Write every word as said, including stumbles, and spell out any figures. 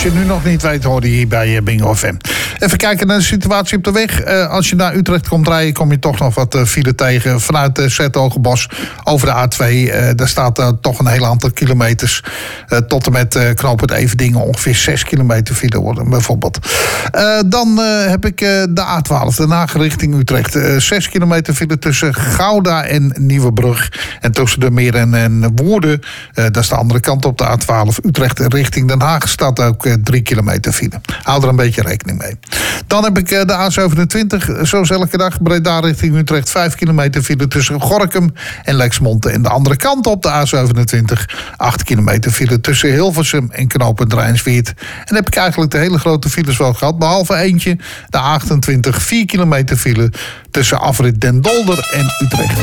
je nu nog niet weet, hoor je hier bij Bingo F M. Even kijken naar de situatie op de weg. Uh, als je naar Utrecht komt rijden, kom je toch nog wat uh, file tegen. Vanuit uh, Zertogenbosch over de A twee. Uh, daar staat uh, toch een heel aantal kilometers. Uh, tot en met uh, knooppunt Everdingen ongeveer zes kilometer file worden, bijvoorbeeld. Uh, dan uh, heb ik uh, de A twaalf, Den Haag richting Utrecht. Uh, zes kilometer file tussen Gouda en Nieuwebrug. En tussen de Meer en, en Woerden, uh, dat is de andere kant op de A twaalf. Utrecht richting Den Haag staat ook uh, drie kilometer file. Hou er een beetje rekening mee. Dan heb ik uh, de A zevenentwintig, zoals elke dag, Breda richting Utrecht. vijf kilometer file tussen Gorinchem en Lexmond. En de andere kant op de A zevenentwintig, acht kilometer file tussen Hilversum en knooppunt Rijnsweerd. En dan heb ik eigenlijk de hele grote files wel gehad, behalve eentje, de A achtentwintig, vier kilometer file tussen afrit Den Dolder en Utrecht.